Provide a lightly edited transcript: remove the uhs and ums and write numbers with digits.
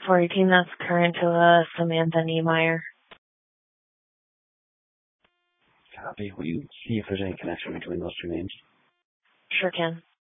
For your team, that's current to Samantha Niemeyer. Copy. Will you see if there's any connection between those two names? Sure can.